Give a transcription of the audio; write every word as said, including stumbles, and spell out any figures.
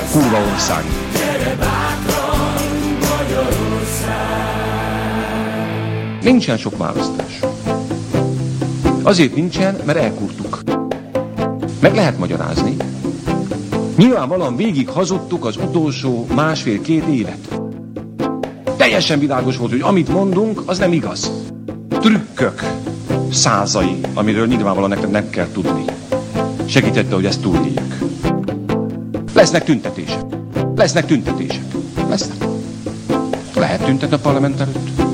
kurva ország. Nincsen sok választás. Azért nincsen, mert elkurtuk. Meg lehet magyarázni. Nyilvánvalóan végig hazudtuk az utolsó másfél-két évet. Teljesen világos volt, hogy amit mondunk, az nem igaz. Trükkök százai, amiről nyilvánvalóan nektek nem kell tudni. Segítette, hogy ezt túléljük. Lesznek tüntetések. Lesznek tüntetések. Lesznek. Lehet tüntetni a parlament előtt.